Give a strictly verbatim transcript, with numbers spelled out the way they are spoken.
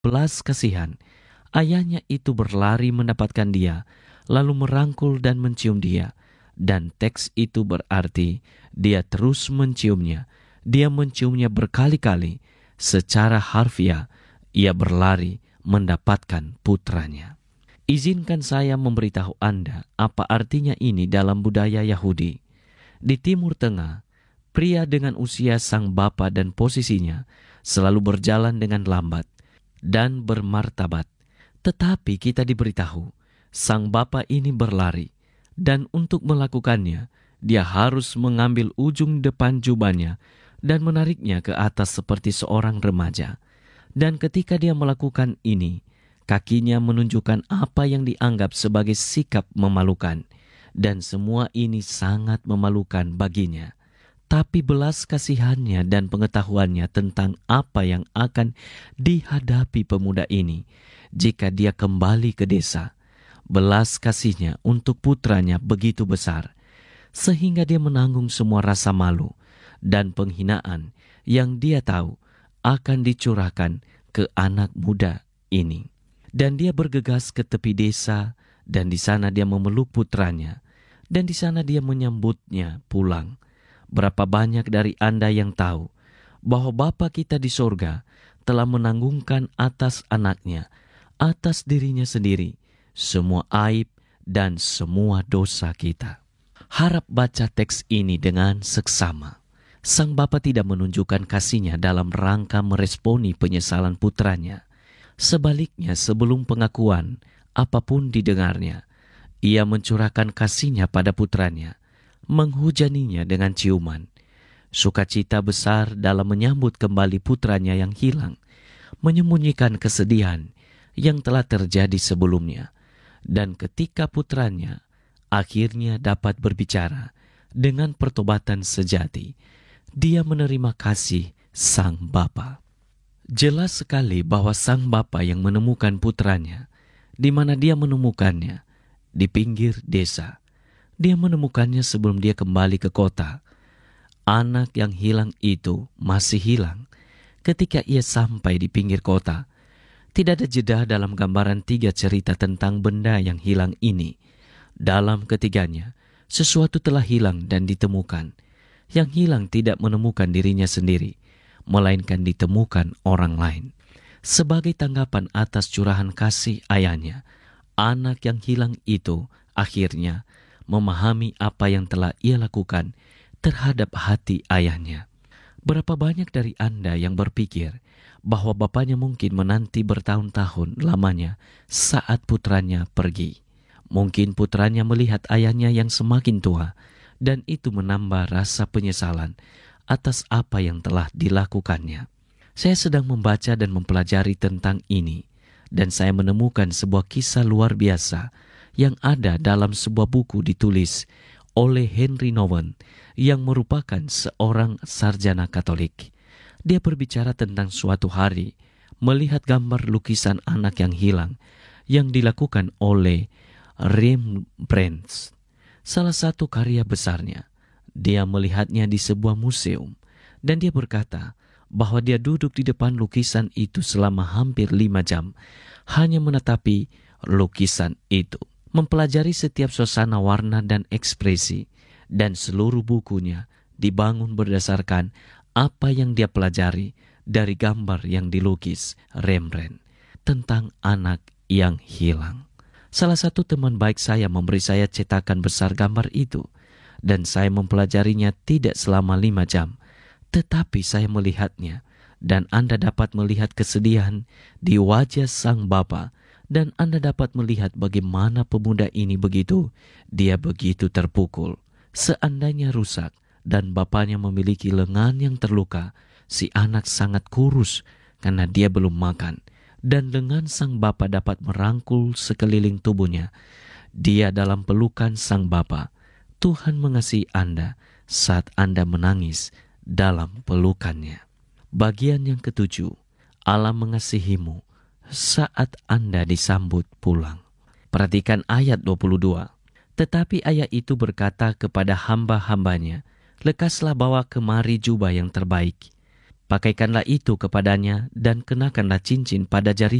belas kasihan, ayahnya itu berlari mendapatkan dia, lalu merangkul dan mencium dia. Dan teks itu berarti dia terus menciumnya. Dia menciumnya berkali-kali. Secara harfiah, ia berlari mendapatkan putranya. Izinkan saya memberitahu Anda apa artinya ini dalam budaya Yahudi. Di Timur Tengah, pria dengan usia sang bapa dan posisinya selalu berjalan dengan lambat dan bermartabat. Tetapi kita diberitahu, sang bapa ini berlari, dan untuk melakukannya, dia harus mengambil ujung depan jubahnya dan menariknya ke atas seperti seorang remaja. Dan ketika dia melakukan ini, kakinya menunjukkan apa yang dianggap sebagai sikap memalukan. Dan semua ini sangat memalukan baginya. Tapi belas kasihannya dan pengetahuannya tentang apa yang akan dihadapi pemuda ini jika dia kembali ke desa. Belas kasihnya untuk putranya begitu besar, sehingga dia menanggung semua rasa malu dan penghinaan yang dia tahu akan dicurahkan ke anak muda ini. Dan dia bergegas ke tepi desa, dan di sana dia memeluk putranya, dan di sana dia menyambutnya pulang. Berapa banyak dari Anda yang tahu bahwa Bapa kita di sorga telah menanggungkan atas anaknya, atas dirinya sendiri, semua aib dan semua dosa kita. Harap baca teks ini dengan seksama. Sang bapa tidak menunjukkan kasihnya dalam rangka meresponi penyesalan putranya. Sebaliknya, sebelum pengakuan apapun didengarnya, ia mencurahkan kasihnya pada putranya, menghujaninya dengan ciuman. Sukacita besar dalam menyambut kembali putranya yang hilang, menyembunyikan kesedihan yang telah terjadi sebelumnya. Dan ketika putranya akhirnya dapat berbicara dengan pertobatan sejati, dia menerima kasih sang bapa. Jelas sekali bahwa sang bapa yang menemukan putranya, di mana dia menemukannya, di pinggir desa. Dia menemukannya sebelum dia kembali ke kota. Anak yang hilang itu masih hilang ketika ia sampai di pinggir kota. Tidak ada jeda dalam gambaran tiga cerita tentang benda yang hilang ini. Dalam ketiganya, sesuatu telah hilang dan ditemukan. Yang hilang tidak menemukan dirinya sendiri, melainkan ditemukan orang lain. Sebagai tanggapan atas curahan kasih ayahnya, anak yang hilang itu akhirnya memahami apa yang telah ia lakukan terhadap hati ayahnya. Berapa banyak dari Anda yang berpikir bahwa bapaknya mungkin menanti bertahun-tahun lamanya saat putranya pergi. Mungkin putranya melihat ayahnya yang semakin tua, dan itu menambah rasa penyesalan atas apa yang telah dilakukannya. Saya sedang membaca dan mempelajari tentang ini, dan saya menemukan sebuah kisah luar biasa yang ada dalam sebuah buku ditulis oleh Henry Nouwen yang merupakan seorang sarjana Katolik. Dia berbicara tentang suatu hari melihat gambar lukisan anak yang hilang yang dilakukan oleh Rembrandt, salah satu karya besarnya. Dia melihatnya di sebuah museum, dan dia berkata bahwa dia duduk di depan lukisan itu selama hampir lima jam, hanya menatapi lukisan itu, mempelajari setiap suasana warna dan ekspresi, dan seluruh bukunya dibangun berdasarkan apa yang dia pelajari dari gambar yang dilukis Rembrandt tentang anak yang hilang. Salah satu teman baik saya memberi saya cetakan besar gambar itu, dan saya mempelajarinya tidak selama lima jam. Tetapi saya melihatnya, dan Anda dapat melihat kesedihan di wajah sang bapa, dan Anda dapat melihat bagaimana pemuda ini begitu, dia begitu terpukul. Seandainya rusak, dan bapaknya memiliki lengan yang terluka, si anak sangat kurus karena dia belum makan. Dan lengan sang bapa dapat merangkul sekeliling tubuhnya. Dia dalam pelukan sang bapa. Tuhan mengasihi Anda saat Anda menangis dalam pelukannya. Bagian yang ketujuh, Allah mengasihimu saat Anda disambut pulang. Perhatikan ayat dua puluh dua. Tetapi ayah itu berkata kepada hamba-hambanya, lekaslah bawa kemari jubah yang terbaik. Pakaikanlah itu kepadanya dan kenakanlah cincin pada jari